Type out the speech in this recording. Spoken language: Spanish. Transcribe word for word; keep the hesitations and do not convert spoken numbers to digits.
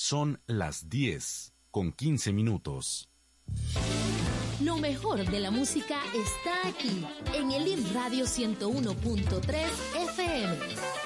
Son las diez con quince minutos. Lo mejor de la música está aquí, en el I M Radio ciento uno punto tres F M.